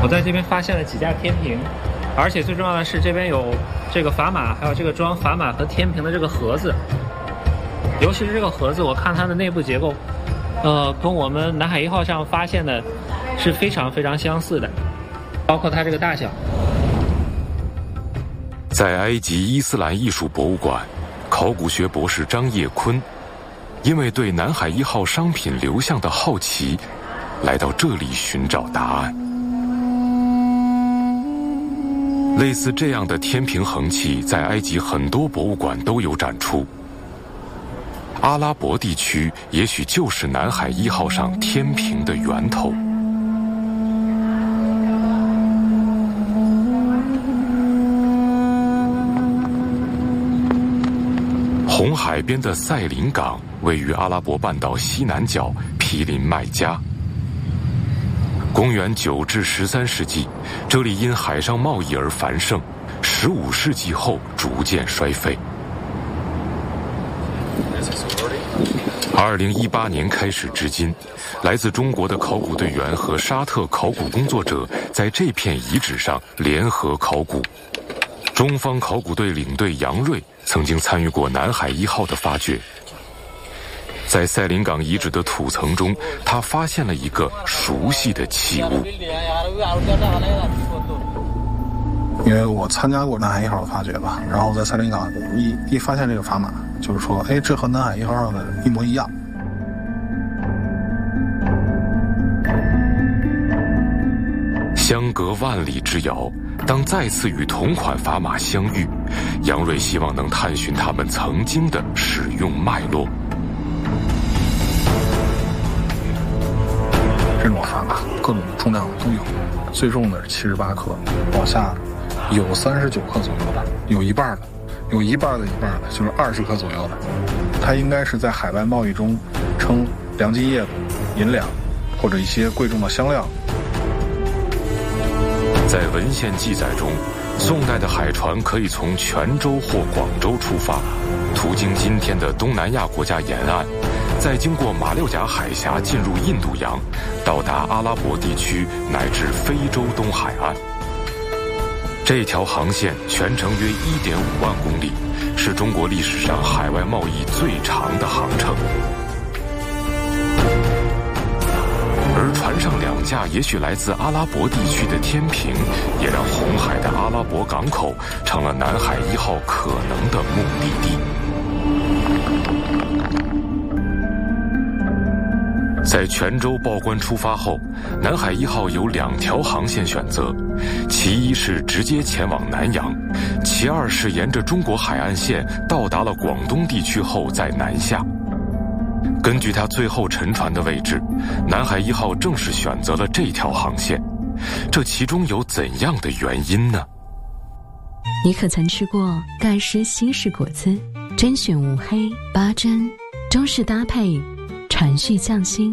我在这边发现了几架天平，而且最重要的是这边有这个砝码，还有这个装砝码和天平的这个盒子。尤其是这个盒子，我看它的内部结构，跟我们南海1号上发现的是非常非常相似的，包括它这个大小。 在埃及伊斯兰艺术博物馆，考古学博士张业坤因为对南海1号商品流向的好奇，来到这里寻找答案。类似这样的天平衡器在埃及很多博物馆都有展出。阿拉伯地区也许就是南海1号上天平的源头。红海边的塞林港位于阿拉伯半岛西南角，毗邻麦加。公元9至13世纪，这里因海上贸易而繁盛，15世纪后逐渐衰废。2018年开始至今，来自中国的考古队员和沙特考古工作者在这片遗址上联合考古。中方考古队领队杨瑞曾经参与过南海1号的发掘。在塞林港遗址的土层中，他发现了一个熟悉的器物。 因为我参加过南海1号的发掘吧，然后在塞林港一发现这个砝码，就是说，哎，这和南海1号上的一模一样。 相隔万里之遥，当再次与同款砝码相遇，杨瑞希望能探寻它们曾经的使用脉络。 这种砝码各种重量的都有，最重的是78克，往下有39克左右的，有一半的，有一半的，就是20克左右的。它应该是在海外贸易中称良机叶子、银两或者一些贵重的香料。 在文献记载中，宋代的海船可以从泉州或广州出发，途经今天的东南亚国家沿岸，再经过马六甲海峡进入印度洋，到达阿拉伯地区乃至非洲东海岸。这条航线全程约1.5万公里，是中国历史上海外贸易最长的航程。而船上2架也许来自阿拉伯地区的天平，也让红海的阿拉伯港口成了南海1号可能的目的地。在泉州报关出发后，南海1号有2条航线选择，其一是直接前往南洋，其二是沿着中国海岸线到达了广东地区后再南下。根据它最后沉船的位置，南海1号正是选择了这条航线，这其中有怎样的原因呢？ 你可曾吃过盖诗西式果子？甄选无黑8珍，中式搭配，传续匠心。